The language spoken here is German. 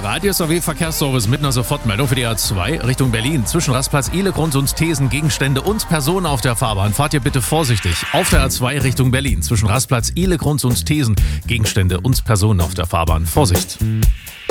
Der Radio-SAW-Verkehrsservice mit einer Sofortmeldung für die A2 Richtung Berlin. Zwischen Rastplatz Ihlegrund und Thesen Gegenstände und Personen auf der Fahrbahn. Fahrt ihr bitte vorsichtig. Auf der A2 Richtung Berlin. Zwischen Rastplatz Ihlegrund und Thesen Gegenstände und Personen auf der Fahrbahn. Vorsicht!